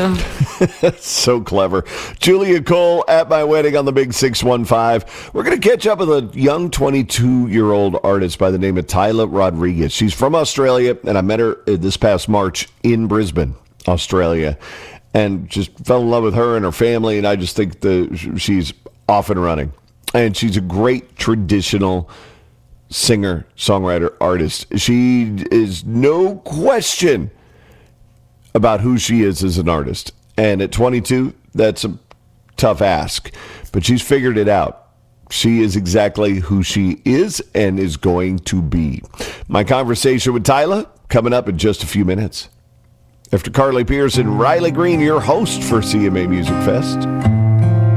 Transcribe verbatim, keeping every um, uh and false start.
you. So clever. Julia Cole at my wedding on the Big six one five. We're going to catch up with a young twenty-two-year-old artist by the name of Tyla Rodriguez. She's from Australia, and I met her this past March in Brisbane, Australia, and just fell in love with her and her family, and I just think the, she's off and running. And she's a great traditional singer, songwriter, artist. She is no question about who she is as an artist. And at twenty-two, that's a tough ask. But she's figured it out. She is exactly who she is and is going to be. My conversation with Tyla coming up in just a few minutes. After Carly Pearce and Riley Green, your host for C M A Music Fest.